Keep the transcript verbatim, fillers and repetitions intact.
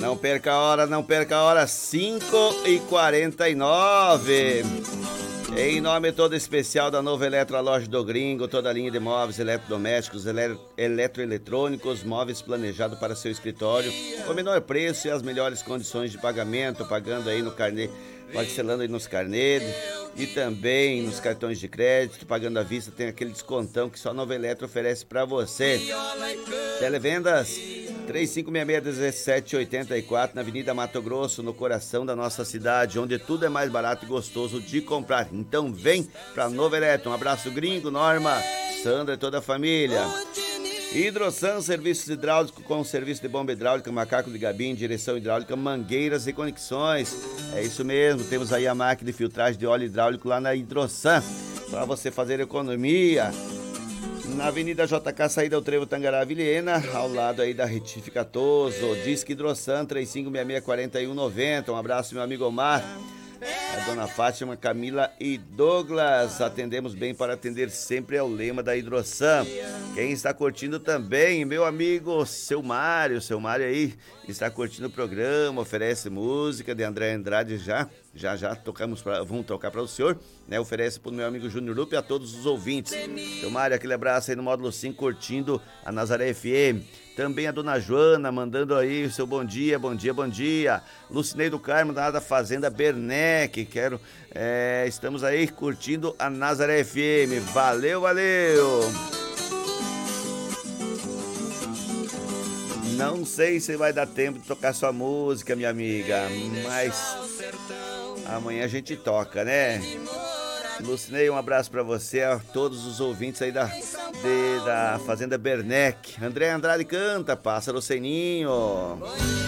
Não perca a hora, não perca a hora, cinco e quarenta e nove. Em nome todo especial da Nova Eletro, a loja do Gringo, toda a linha de móveis, eletrodomésticos, ele- eletroeletrônicos, móveis planejados para seu escritório, com o menor preço e as melhores condições de pagamento, pagando aí no carnê, parcelando aí nos carnês e também nos cartões de crédito, pagando à vista, tem aquele descontão que só a Nova Eletro oferece para você. Televendas três cinco seis seis, um sete oito quatro, na Avenida Mato Grosso, no coração da nossa cidade, onde tudo é mais barato e gostoso de comprar. Então vem pra Nova Eletro. Um abraço, Gringo, Norma, Sandra e toda a família. Hidrosan, serviços hidráulicos com serviço de bomba hidráulica, macaco de gabim, direção hidráulica, mangueiras e conexões. É isso mesmo, temos aí a máquina de filtragem de óleo hidráulico lá na Hidrosan, para você fazer economia. Na Avenida J K, saída ao Trevo Tangará Vilhena, ao lado aí da Retífica Toso, Disque Hidrosan, três cinco seis seis, quatro um nove zero. Um abraço, meu amigo Omar, a dona Fátima, Camila e Douglas. Atendemos bem para atender sempre, é o lema da Hidrosan. Quem está curtindo também, meu amigo seu Mário, seu Mário aí, está curtindo o programa, oferece música de André Andrade já. Já já tocamos pra, vamos tocar para o senhor, né? Oferece para o meu amigo Júnior Lupe e a todos os ouvintes. Seu Mário, aquele abraço aí no módulo cinco, curtindo a Nazaré F M. Também a dona Joana, mandando aí o seu bom dia, bom dia, bom dia. Lucinei do Carmo, da Fazenda Bernec, quero, é, estamos aí curtindo a Nazaré F M. Valeu, valeu! Não sei se vai dar tempo de tocar sua música, minha amiga, mas amanhã a gente toca, né? Lucinei, um abraço pra você, a todos os ouvintes aí da, de, da Fazenda Bernec. André Andrade canta, Pássaro Seninho.